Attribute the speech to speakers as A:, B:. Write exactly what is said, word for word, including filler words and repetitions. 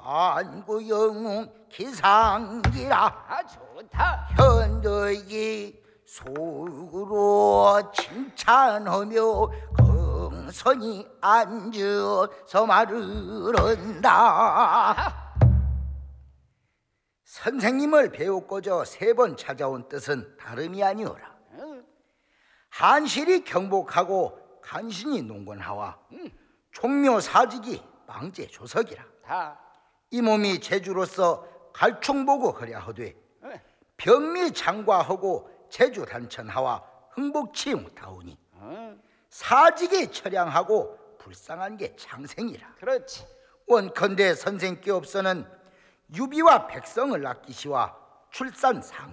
A: 안구영웅 기상기라.
B: 아, 좋다.
A: 현대의 속으로 칭찬하며 긍선히 앉아서 말을 한다. 선생님을 배우고자 세 번 찾아온 뜻은 다름이 아니오라. 한실이 경복하고 간신히 농건하와 총묘사직이 망제 조석이라.
B: 다.
A: 이 몸이 제주로서 갈충보고 허랴하되 병미 장과하고 제주 단천하와 흥복치 못하오니 사직이 처량하고 불쌍한 게 창생이라.
B: 그렇지.
A: 원컨대 선생께 없어는 유비와 백성을 아끼시와 출산 상